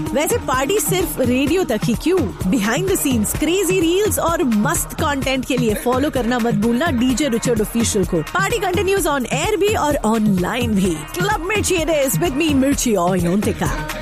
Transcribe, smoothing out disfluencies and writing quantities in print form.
वैसे पार्टी सिर्फ रेडियो तक ही क्यों, behind the scenes crazy reels और मस्त कंटेंट के लिए फॉलो करना मत भूलना डीजे रिचर्ड ऑफिशियल को। पार्टी कंटिन्यूज ऑन एयर भी और ऑनलाइन भी। क्लब मिर्ची विद मी मिर्ची और योंतिका।